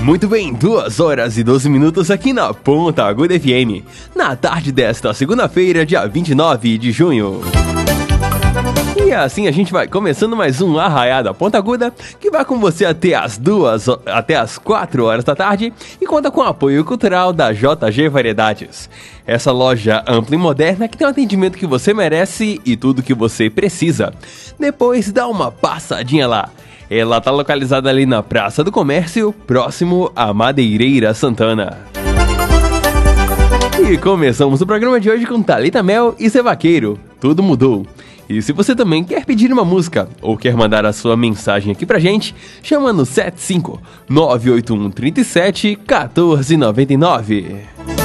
Muito bem, 2 horas e 12 minutos aqui na Ponta Aguda FM, na tarde desta segunda-feira, dia 29 de junho. E assim a gente vai começando mais um Arraiada Ponta Aguda, que vai com você até as 4 horas da tarde e conta com o apoio cultural da JG Variedades. Essa loja ampla e moderna que tem o atendimento que você merece e tudo que você precisa. Depois dá uma passadinha lá. Ela tá localizada ali na Praça do Comércio, próximo à Madeireira Santana. E começamos o programa de hoje com Thalita Mel e Zé Vaqueiro. Tudo mudou. E se você também quer pedir uma música ou quer mandar a sua mensagem aqui pra gente, chama no 75 981 37 1499.